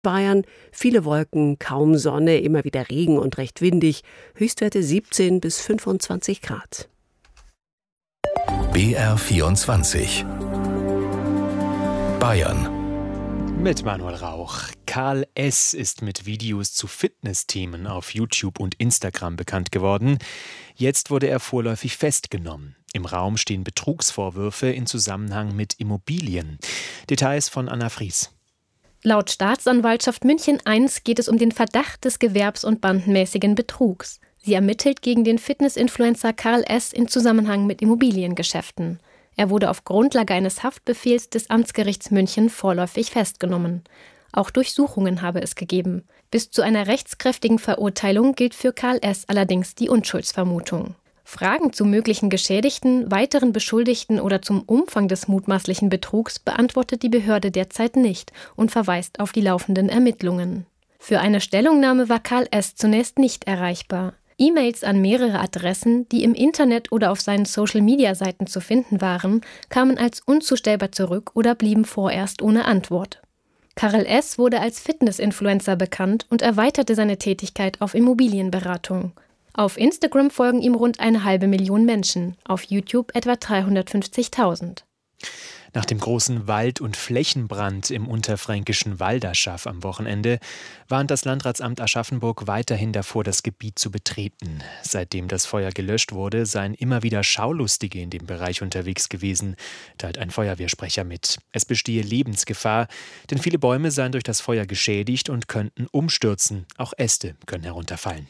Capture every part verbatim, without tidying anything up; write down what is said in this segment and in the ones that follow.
Bayern, viele Wolken, kaum Sonne, immer wieder Regen und recht windig, Höchstwerte siebzehn bis fünfundzwanzig Grad. B R vierundzwanzig Bayern mit Manuel Rauch. Karl S. ist mit Videos zu Fitnessthemen auf YouTube und Instagram bekannt geworden. Jetzt wurde er vorläufig festgenommen. Im Raum stehen Betrugsvorwürfe in Zusammenhang mit Immobilien. Details von Anna Fries. Laut Staatsanwaltschaft München eins geht es um den Verdacht des gewerbs- und bandenmäßigen Betrugs. Sie ermittelt gegen den Fitness-Influencer Karl S. in Zusammenhang mit Immobiliengeschäften. Er wurde auf Grundlage eines Haftbefehls des Amtsgerichts München vorläufig festgenommen. Auch Durchsuchungen habe es gegeben. Bis zu einer rechtskräftigen Verurteilung gilt für Karl S. allerdings die Unschuldsvermutung. Fragen zu möglichen Geschädigten, weiteren Beschuldigten oder zum Umfang des mutmaßlichen Betrugs beantwortet die Behörde derzeit nicht und verweist auf die laufenden Ermittlungen. Für eine Stellungnahme war Karl S. zunächst nicht erreichbar. E-Mails an mehrere Adressen, die im Internet oder auf seinen Social-Media-Seiten zu finden waren, kamen als unzustellbar zurück oder blieben vorerst ohne Antwort. Karl S. wurde als Fitness-Influencer bekannt und erweiterte seine Tätigkeit auf Immobilienberatung. Auf Instagram folgen ihm rund eine halbe Million Menschen, auf YouTube etwa dreihundertfünfzigtausend. Nach dem großen Wald- und Flächenbrand im unterfränkischen Walderschaff am Wochenende warnt das Landratsamt Aschaffenburg weiterhin davor, das Gebiet zu betreten. Seitdem das Feuer gelöscht wurde, seien immer wieder Schaulustige in dem Bereich unterwegs gewesen, teilt ein Feuerwehrsprecher mit. Es bestehe Lebensgefahr, denn viele Bäume seien durch das Feuer geschädigt und könnten umstürzen. Auch Äste können herunterfallen.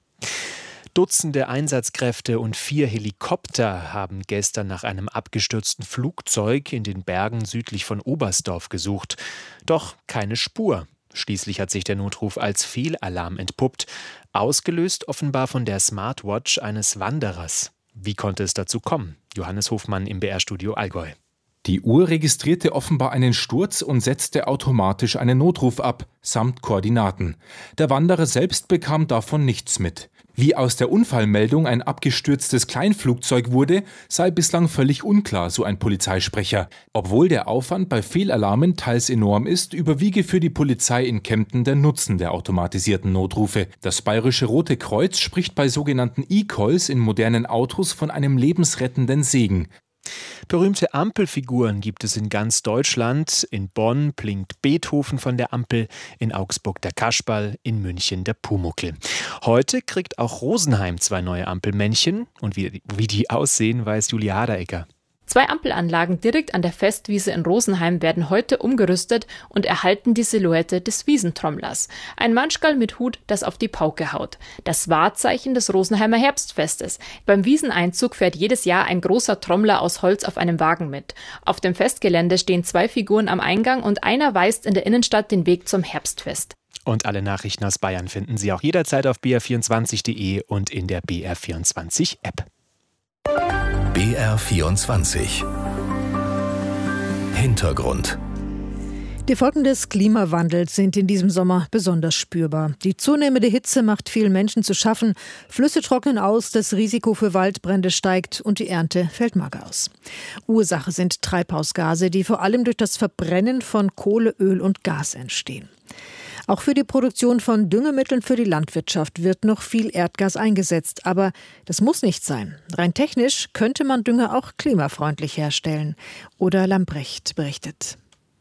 Dutzende Einsatzkräfte und vier Helikopter haben gestern nach einem abgestürzten Flugzeug in den Bergen südlich von Oberstdorf gesucht. Doch keine Spur. Schließlich hat sich der Notruf als Fehlalarm entpuppt, ausgelöst offenbar von der Smartwatch eines Wanderers. Wie konnte es dazu kommen? Johannes Hofmann im B R-Studio Allgäu. Die Uhr registrierte offenbar einen Sturz und setzte automatisch einen Notruf ab, samt Koordinaten. Der Wanderer selbst bekam davon nichts mit. Wie aus der Unfallmeldung ein abgestürztes Kleinflugzeug wurde, sei bislang völlig unklar, so ein Polizeisprecher. Obwohl der Aufwand bei Fehlalarmen teils enorm ist, überwiege für die Polizei in Kempten der Nutzen der automatisierten Notrufe. Das Bayerische Rote Kreuz spricht bei sogenannten E-Calls in modernen Autos von einem lebensrettenden Segen. Berühmte Ampelfiguren gibt es in ganz Deutschland. In Bonn blinkt Beethoven von der Ampel, in Augsburg der Kasperl, in München der Pumuckl. Heute kriegt auch Rosenheim zwei neue Ampelmännchen. Und wie, wie die aussehen, weiß Julia Haderegger. Zwei Ampelanlagen direkt an der Festwiese in Rosenheim werden heute umgerüstet und erhalten die Silhouette des Wiesentrommlers. Ein Manschgal mit Hut, das auf die Pauke haut. Das Wahrzeichen des Rosenheimer Herbstfestes. Beim Wieseneinzug fährt jedes Jahr ein großer Trommler aus Holz auf einem Wagen mit. Auf dem Festgelände stehen zwei Figuren am Eingang und einer weist in der Innenstadt den Weg zum Herbstfest. Und alle Nachrichten aus Bayern finden Sie auch jederzeit auf b r vierundzwanzig punkt de und in der B R vierundzwanzig App. B R vierundzwanzig Hintergrund. Die Folgen des Klimawandels sind in diesem Sommer besonders spürbar. Die zunehmende Hitze macht vielen Menschen zu schaffen. Flüsse trocknen aus, das Risiko für Waldbrände steigt und die Ernte fällt mager aus. Ursache sind Treibhausgase, die vor allem durch das Verbrennen von Kohle, Öl und Gas entstehen. Auch für die Produktion von Düngemitteln für die Landwirtschaft wird noch viel Erdgas eingesetzt. Aber das muss nicht sein. Rein technisch könnte man Dünger auch klimafreundlich herstellen. Oder Lambrecht berichtet.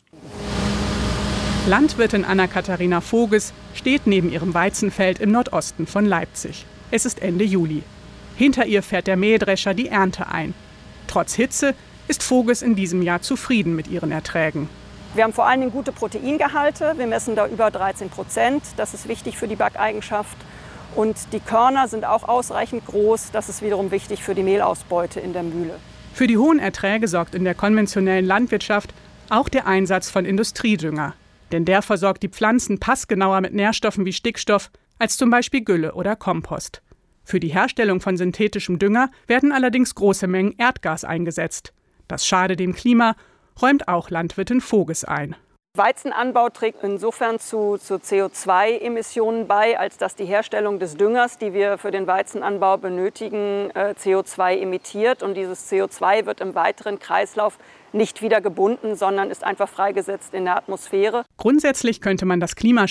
Landwirtin Anna-Katharina Voges steht neben ihrem Weizenfeld im Nordosten von Leipzig. Es ist Ende Juli. Hinter ihr fährt der Mähdrescher die Ernte ein. Trotz Hitze ist Voges in diesem Jahr zufrieden mit ihren Erträgen. Wir haben vor allen Dingen gute Proteingehalte. Wir messen da über dreizehn Prozent. Das ist wichtig für die Backeigenschaft. Und die Körner sind auch ausreichend groß. Das ist wiederum wichtig für die Mehlausbeute in der Mühle. Für die hohen Erträge sorgt in der konventionellen Landwirtschaft auch der Einsatz von Industriedünger. Denn der versorgt die Pflanzen passgenauer mit Nährstoffen wie Stickstoff als zum Beispiel Gülle oder Kompost. Für die Herstellung von synthetischem Dünger werden allerdings große Mengen Erdgas eingesetzt. Das schade dem Klima, räumt auch Landwirtin Voges ein. Weizenanbau trägt insofern zu, zu C O zwei Emissionen bei, als dass die Herstellung des Düngers, die wir für den Weizenanbau benötigen, äh, C O zwei emittiert. Und dieses C O zwei wird im weiteren Kreislauf nicht wieder gebunden, sondern ist einfach freigesetzt in der Atmosphäre. Grundsätzlich könnte man das Klima